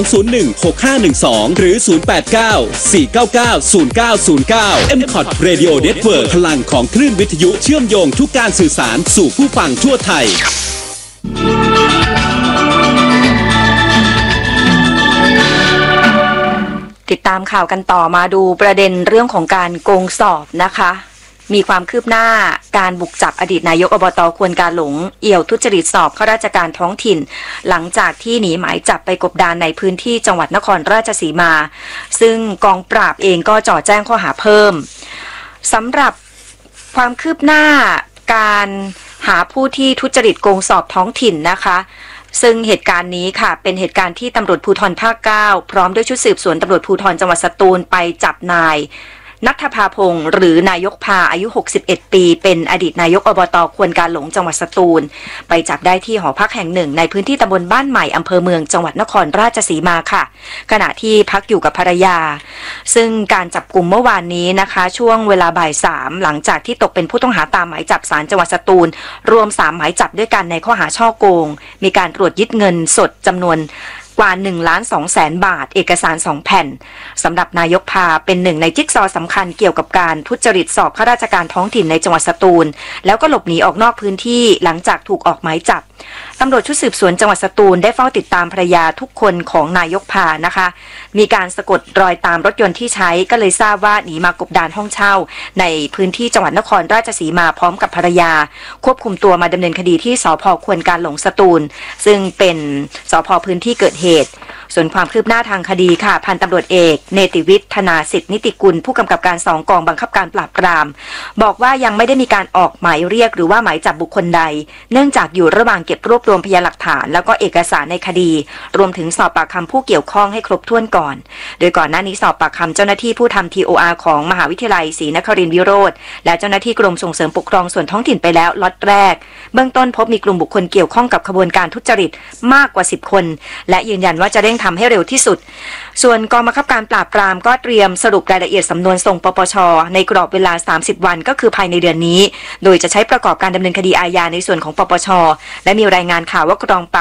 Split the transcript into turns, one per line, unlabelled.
016512หรือ0894990909 MCOT Radio Network พลังของคลื่นวิทยุเชื่อมโยงทุกการสื่อสารสู่ผู้ฟังทั่วไทย
ติดตามข่าวกันต่อมาดูประเด็นเรื่องของการโกงสอบนะคะมีความคืบหน้าการบุกจับอดีตนายกอบต.ควนกาหลงเอี่ยวทุจริตสอบข้าราชการท้องถิ่นหลังจากที่หนีหมายจับไปกบดานในพื้นที่จังหวัดนครราชสีมาซึ่งกองปราบเองก็จ่อแจ้งข้อหาเพิ่มสำหรับความคืบหน้าการหาผู้ที่ทุจริตโกงสอบท้องถิ่นนะคะซึ่งเหตุการณ์นี้ค่ะเป็นเหตุการณ์ที่ตำรวจภูธรภาค 9พร้อมด้วยชุดสืบสวนตำรวจภูธรจังหวัดสตูลไปจับนายณัฐภาพงศ์หรือนายกพาอายุ61ปีเป็นอดีตนายกอบต.ควนกาหลงจังหวัดสตูลไปจับได้ที่หอพักแห่งหนึ่งในพื้นที่ตำบลบ้านใหม่อำเภอเมืองจังหวัดนครราชสีมาค่ะขณะที่พักอยู่กับภรรยาซึ่งการจับกุมเมื่อวานนี้นะคะช่วงเวลาบ่าย 3หลังจากที่ตกเป็นผู้ต้องหาตามหมายจับศาลจังหวัดสตูลรวม3หมายจับด้วยกันในข้อหาฉ้อโกงมีการตรวจยึดเงินสดจำนวนกว่า1,200,000 บาทเอกสาร2แผ่นสำหรับนายกพาเป็นหนึ่งในจิ๊กซอว์สำคัญเกี่ยวกับการทุจริตสอบข้าราชการท้องถิ่นในจังหวัดสตูลแล้วก็หลบหนีออกนอกพื้นที่หลังจากถูกออกหมายจับตำรวจชุดสืบสวนจังหวัดสตูลได้เฝ้าติดตามภรรยาทุกคนของนายกพานะคะมีการสะกดรอยตามรถยนต์ที่ใช้ก็เลยทราบว่าหนีมากบดานห้องเช่าในพื้นที่จังหวัดนครราชสีมาพร้อมกับภรรยาควบคุมตัวมาดำเนินคดีที่สภ.ควนกาหลงสตูลซึ่งเป็นสภ.พื้นที่เกิดเหตุส่วนความคืบหน้าทางคดีค่ะพันตำรวจเอกเนติวิทย์ธนาสิทธินิติกุลผู้กำกับการ2กองบังคับการปราบปรามบอกว่ายังไม่ได้มีการออกหมายเรียกหรือว่าหมายจับบุคคลใดเนื่องจากอยู่ระหว่างเก็บรวบรวมพยานหลักฐานแล้วก็เอกสารในคดีรวมถึงสอบปากคำผู้เกี่ยวข้องให้ครบถ้วนก่อนโดยก่อนหน้านี้สอบปากคำเจ้าหน้าที่ผู้ทำ TOR ของมหาวิทยาลัยศรีนครินทร์วิโรจน์และเจ้าหน้าที่กรมส่งเสริมปกครองส่วนท้องถิ่นไปแล้วล็อตแรกเบื้องต้นพบมีกลุ่มบุคคลเกี่ยวข้องกับขบวนการทุจริตมากกว่า10คนและยืนยันว่าจะเร่งทำให้เร็วที่สุดส่วนกองบังคับการปราบปรามก็เตรียมสรุปรายละเอียดสำนวนส่งปปช.ในกรอบเวลา30วันก็คือภายในเดือนนี้โดยจะใช้ประกอบการดำเนินคดีอาญาในส่วนของปปช.และมีรายงานข่าวว่ากองปราบ